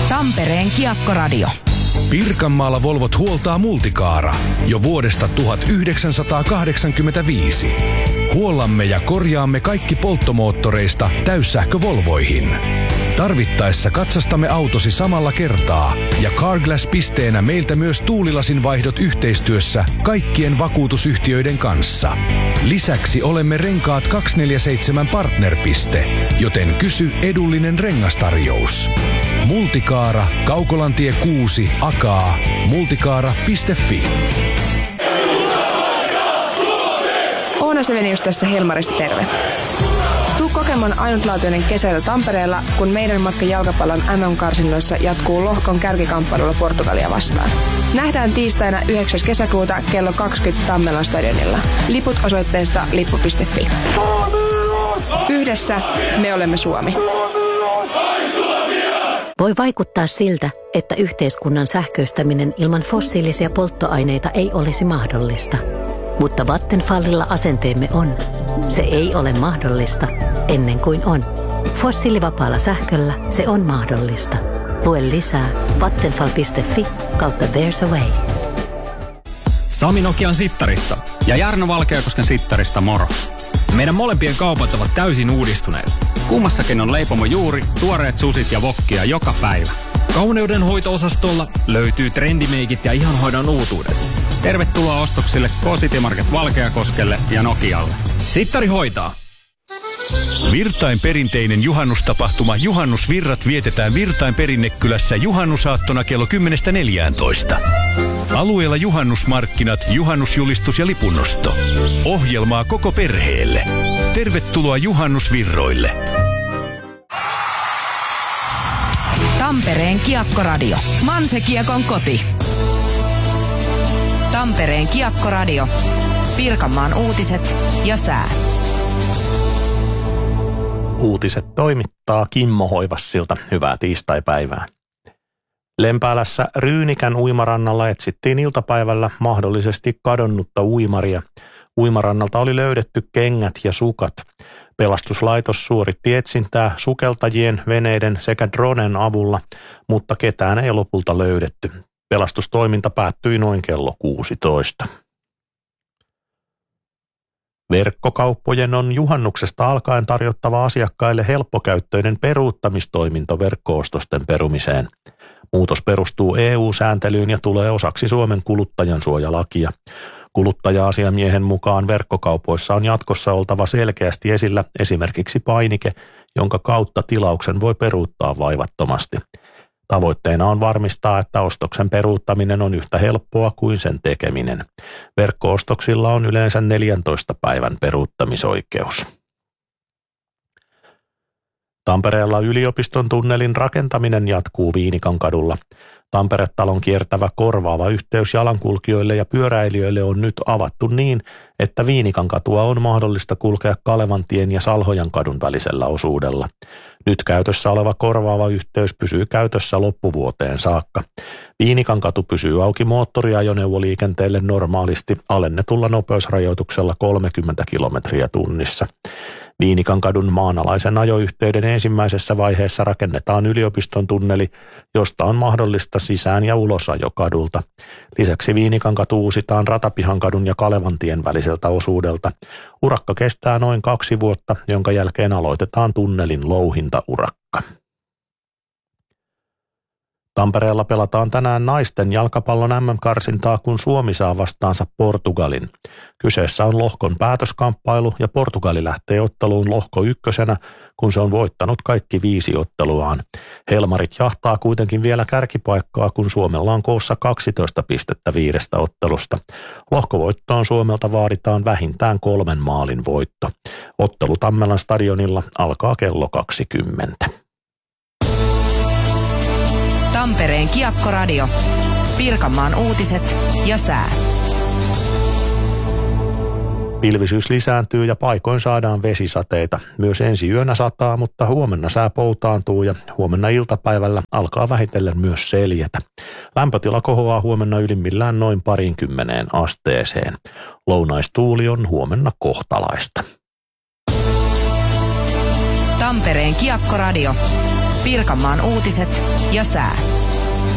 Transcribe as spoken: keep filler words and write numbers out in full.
Tampereen Kiekkoradio. Pirkanmaalla Volvot huoltaa Multicaara jo vuodesta tuhatyhdeksänsataakahdeksankymmentäviisi. Huollamme ja korjaamme kaikki polttomoottoreista täyssähkövolvoihin. Tarvittaessa katsastamme autosi samalla kertaa ja Carglass-pisteenä meiltä myös tuulilasin vaihdot yhteistyössä kaikkien vakuutusyhtiöiden kanssa. Lisäksi olemme Renkaat kaksisataaneljäkymmentäseitsemän partnerpiste, joten kysy edullinen rengastarjous. Multicaara, Kaukolantie kuusi, Akaa, multicaara piste fi. Oona Sevenius tässä Helmarista, terve. Tuu kokemaan ainutlaatuinen kesäily Tampereella, kun meidän matka jalkapallon M M-karsinnoissa jatkuu lohkon kärkikamppailulla Portugalia vastaan. Nähdään tiistaina yhdeksäs kesäkuuta kello kaksikymmentä Tammelan stadionilla. Liput osoitteesta lippu piste fi. Yhdessä me olemme Suomi. Voi vaikuttaa siltä, että yhteiskunnan sähköistäminen ilman fossiilisia polttoaineita ei olisi mahdollista. Mutta Vattenfallilla asenteemme on: se ei ole mahdollista ennen kuin on. Fossiilivapaalla sähköllä se on mahdollista. Lue lisää vattenfall piste fi kautta there's a way. Sami Nokian Sittarista ja Jarno Valkeakosken Sittarista moro. Meidän molempien kaupat ovat täysin uudistuneet. Kummassakin on leipomo juuri, tuoreet susit ja wokkia joka päivä. Kauneudenhoito-osastolla löytyy trendimeikit ja ihonhoidon uutuudet. Tervetuloa ostoksille K-City Market Valkeakoskelle ja Nokialle. Sittari hoitaa! Virtain perinteinen juhannustapahtuma Juhannusvirrat vietetään Virtain Perinnekylässä juhannusaattona kello kymmenestä neljääntoista. Alueella juhannusmarkkinat, juhannusjulistus ja lipunnosto. Ohjelmaa koko perheelle. Tervetuloa Juhannusvirroille. Tampereen Kiekkoradio. Manse-Kiekon koti. Tampereen Kiekkoradio. Pirkanmaan uutiset ja sää. Uutiset toimittaa Kimmo Hoivassilta. Hyvää tiistaipäivää. Lempäälässä Ryynikän uimarannalla etsittiin iltapäivällä mahdollisesti kadonnutta uimaria. Uimarannalta oli löydetty kengät ja sukat. Pelastuslaitos suoritti etsintää sukeltajien, veneiden sekä dronen avulla, mutta ketään ei lopulta löydetty. Pelastustoiminta päättyi noin kello kuusitoista. Verkkokauppojen on juhannuksesta alkaen tarjottava asiakkaille helppokäyttöinen peruuttamistoiminto verkko-ostosten perumiseen. Muutos perustuu E U-sääntelyyn ja tulee osaksi Suomen kuluttajansuojalakia. Kuluttaja-asiamiehen mukaan verkkokaupoissa on jatkossa oltava selkeästi esillä esimerkiksi painike, jonka kautta tilauksen voi peruuttaa vaivattomasti. Tavoitteena on varmistaa, että ostoksen peruuttaminen on yhtä helppoa kuin sen tekeminen. Verkko-ostoksilla on yleensä neljäntoista päivän peruuttamisoikeus. Tampereella yliopiston tunnelin rakentaminen jatkuu Viinikankadulla. Tampere-talon kiertävä korvaava yhteys jalankulkijoille ja pyöräilijöille on nyt avattu niin, että Viinikankatua on mahdollista kulkea Kalevantien ja Salhojankadun välisellä osuudella. Nyt käytössä oleva korvaava yhteys pysyy käytössä loppuvuoteen saakka. Viinikankatu pysyy auki moottoriajoneuvoliikenteelle normaalisti alennetulla nopeusrajoituksella kolmekymmentä kilometriä tunnissa. Viinikankadun maanalaisen ajoyhteyden ensimmäisessä vaiheessa rakennetaan yliopiston tunneli, josta on mahdollista sisään- ja ulosajo kadulta. Lisäksi Viinikankatu uusitaan Ratapihankadun ja Kalevantien väliseltä osuudelta. Urakka kestää noin kaksi vuotta, jonka jälkeen aloitetaan tunnelin louhintaurakka. Tampereella pelataan tänään naisten jalkapallon M M-karsintaa, kun Suomi saa vastaansa Portugalin. Kyseessä on lohkon päätöskamppailu ja Portugali lähtee otteluun lohko ykkösenä, kun se on voittanut kaikki viisi otteluaan. Helmarit jahtaa kuitenkin vielä kärkipaikkaa, kun Suomella on koossa kaksitoista pistettä viidestä ottelusta. Lohkovoittoon Suomelta vaaditaan vähintään kolmen maalin voitto. Ottelu Tammelan stadionilla alkaa kello kaksikymmentä. Tampereen Kiekkoradio. Pirkanmaan uutiset ja sää. Pilvisyys lisääntyy ja paikoin saadaan vesisateita. Myös ensi yönä sataa, mutta huomenna sää poutaantuu ja huomenna iltapäivällä alkaa vähitellen myös seljätä. Lämpötila kohoaa huomenna ylimmillään noin parinkymmeneen asteeseen. Lounaistuuli on huomenna kohtalaista. Tampereen Kiekkoradio. Pirkanmaan uutiset ja sää.